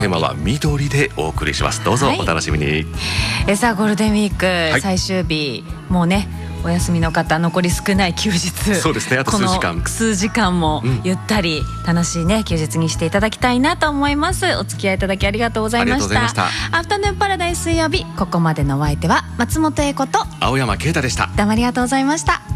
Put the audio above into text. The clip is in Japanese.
テーマは緑でお送りします。どうぞお楽しみに。 さあゴールデンウィーク最終日、もうねお休みの方残り少ない休日、 そうですね、あと数時間、 この数時間もゆったり楽しいね休日にしていただきたいなと思います。お付き合いいただきありがとうございました。アフタヌーンパラダイス水曜日、ここまでのお相手は松本英子と青山啓太でした。 どうもありがとうございました。